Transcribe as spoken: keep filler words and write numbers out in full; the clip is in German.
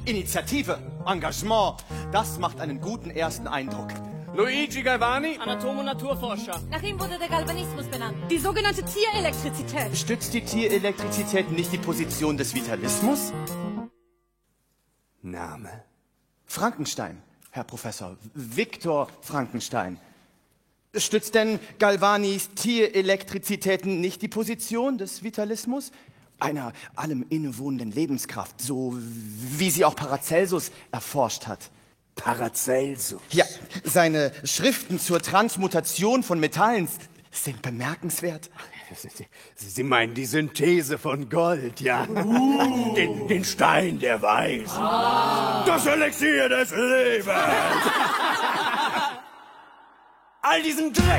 Initiative, Engagement, das macht einen guten ersten Eindruck. Luigi Galvani? Anatom und Naturforscher. Nach ihm wurde der Galvanismus benannt. Die sogenannte Tierelektrizität. Stützt die Tierelektrizität nicht die Position des Vitalismus? Name? Frankenstein, Herr Professor. Viktor Frankenstein. Stützt denn Galvanis Tierelektrizitäten nicht die Position des Vitalismus? Einer allem innewohnenden Lebenskraft, so wie sie auch Paracelsus erforscht hat. Paracelsus? Ja, seine Schriften zur Transmutation von Metallen sind bemerkenswert. Sie, Sie meinen die Synthese von Gold, ja? Uh. Den, den Stein der Weisen. Ah. Das Elixier des Lebens. All diesen Dreck